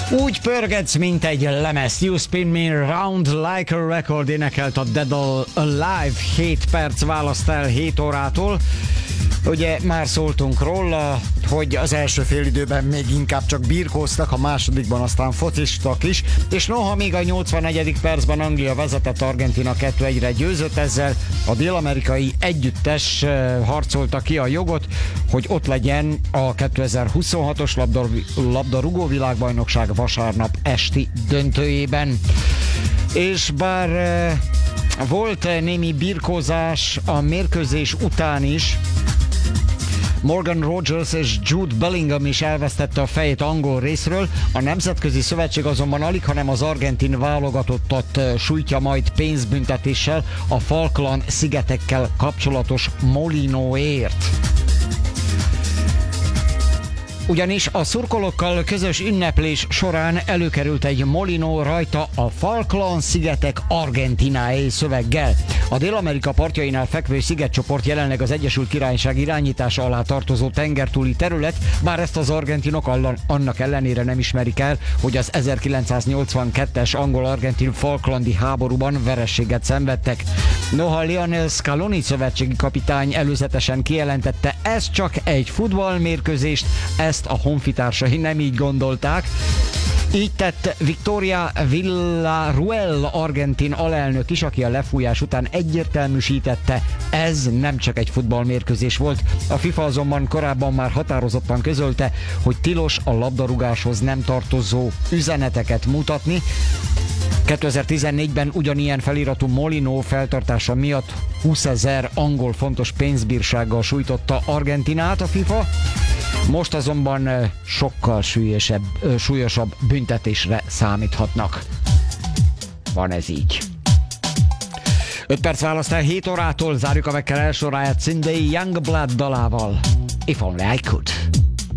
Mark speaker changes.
Speaker 1: Úgy pörgetsz, mint egy lemez. You spin me round like a record, énekelt a Dead or Alive. 7 perc választ el 7 órától. Ugye már szóltunk róla, hogy az első félidőben még inkább csak birkóztak, a másodikban aztán focistak is, és noha még a 84. percben Anglia vezetett, Argentína 2-1-re győzött, ezzel a dél-amerikai együttes harcolta ki a jogot, hogy ott legyen a 2026-os labdarúgó világbajnokság vasárnap esti döntőjében. És bár volt némi birkózás a mérkőzés után is, Morgan Rogers és Jude Bellingham is elvesztette a fejét angol részről, a Nemzetközi Szövetség azonban alig, hanem az argentin válogatottat sújtja majd pénzbüntetéssel a Falkland-szigetekkel kapcsolatos Molinóért. Ugyanis a szurkolókkal közös ünneplés során előkerült egy Molinó, rajta a Falkland-szigetek Argentináé szöveggel. A Dél-Amerika partjainál fekvő szigetcsoport jelenleg az Egyesült Királyság irányítása alá tartozó tengertúli terület, bár ezt az argentinok annak ellenére nem ismerik el, hogy az 1982-es angol-argentin Falklandi háborúban vereséget szenvedtek. Noha Lionel Scaloni szövetségi kapitány előzetesen kijelentette, ez csak egy futballmérkőzést, ezt a honfitársai nem így gondolták. Így tett Victoria Villarruel argentin alelnök is, aki a lefújás után egyértelműsítette, ez nem csak egy futballmérkőzés volt. A FIFA azonban korábban már határozottan közölte, hogy tilos a labdarúgáshoz nem tartozó üzeneteket mutatni. 2014-ben ugyanilyen feliratú Molinó feltartása miatt 20 000 angol fontos pénzbírsággal sújtotta Argentinát a FIFA. Most azonban sokkal súlyosabb büntetésre számíthatnak. Van ez így. 5 perc választ el 7 órától, zárjuk a Vekker első óráját Cindy Youngblood dalával. If Only I Could.